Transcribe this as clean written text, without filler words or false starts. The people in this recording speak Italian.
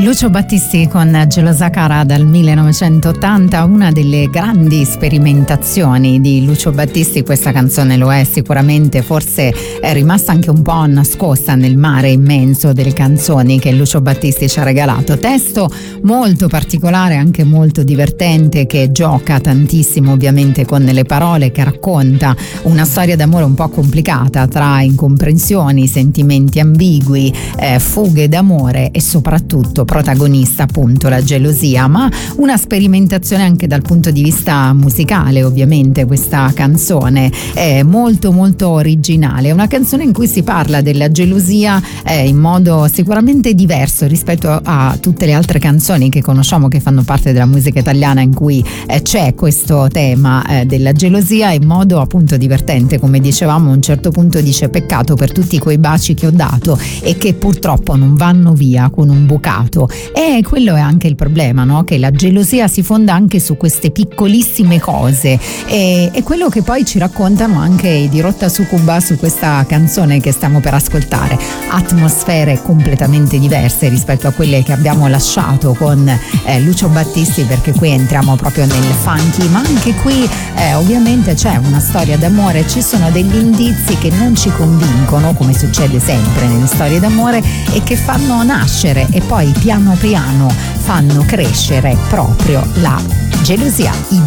Lucio Battisti con Gelosa Cara dal 1980, una delle grandi sperimentazioni di Lucio Battisti. Questa canzone lo è sicuramente, forse è rimasta anche un po' nascosta nel mare immenso delle canzoni che Lucio Battisti ci ha regalato. Testo molto particolare, anche molto divertente, che gioca tantissimo ovviamente con le parole, che racconta una storia d'amore un po' complicata tra incomprensioni, sentimenti ambigui, fughe d'amore e soprattutto protagonista appunto la gelosia, ma una sperimentazione anche dal punto di vista musicale. Ovviamente questa canzone è molto molto originale, è una canzone in cui si parla della gelosia in modo sicuramente diverso rispetto a tutte le altre canzoni che conosciamo, che fanno parte della musica italiana, in cui c'è questo tema della gelosia in modo appunto divertente. Come dicevamo, a un certo punto dice: peccato per tutti quei baci che ho dato e che purtroppo non vanno via con un bucato. E quello è anche il problema, no? Che la gelosia si fonda anche su queste piccolissime cose, e quello che poi ci raccontano anche i Dirotta Succuba su questa canzone che stiamo per ascoltare. Atmosfere completamente diverse rispetto a quelle che abbiamo lasciato con Lucio Battisti, perché qui entriamo proprio nel funky, ma anche qui ovviamente c'è una storia d'amore, ci sono degli indizi che non ci convincono, come succede sempre nelle storie d'amore, e che fanno nascere e poi piano piano fanno crescere proprio la gelosia.